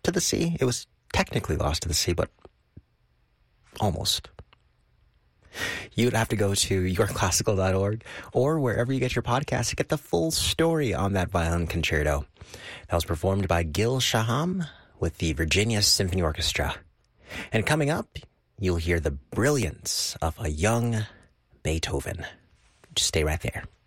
to the sea. It was technically lost to the sea, but almost. You'd have to go to yourclassical.org or wherever you get your podcasts to get the full story on that violin concerto. That was performed by Gil Shaham with the Virginia Symphony Orchestra. And coming up, you'll hear the brilliance of a young Beethoven. Just stay right there.